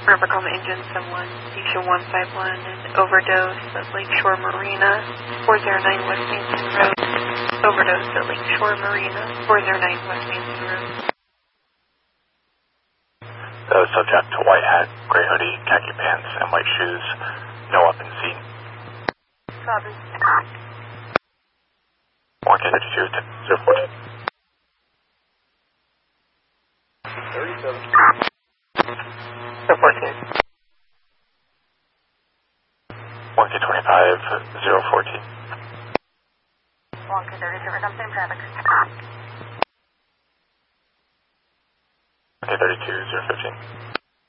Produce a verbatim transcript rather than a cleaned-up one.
River Coma Engine seven one, Station one five one, and overdose at Lakeshore Marina, four oh nine West Main Road. Overdose at Lakeshore Marina, four oh nine West Main Road. The subject, white hat, gray hoodie, khaki pants, and white shoes. No weapon seen. Copy. one K thirty-two, zero fourteen. thirty-seven. zero fourteen. one K twenty-five, zero fourteen. one K thirty-seven, I'm same traffic. one K thirty-two, zero fifteen.